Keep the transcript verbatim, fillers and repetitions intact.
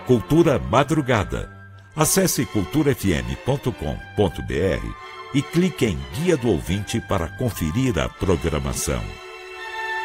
Cultura Madrugada. Acesse cultura f m ponto com ponto b r e clique em Guia do Ouvinte para conferir a programação.